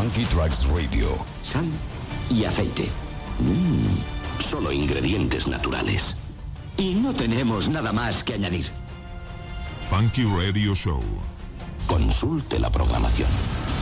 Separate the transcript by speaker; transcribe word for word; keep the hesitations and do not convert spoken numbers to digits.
Speaker 1: Funky Tracks Radio.
Speaker 2: Sal y aceite. Mm, solo ingredientes naturales. Y no tenemos nada más que añadir.
Speaker 3: Funky Radio Show.
Speaker 2: Consulte la programación.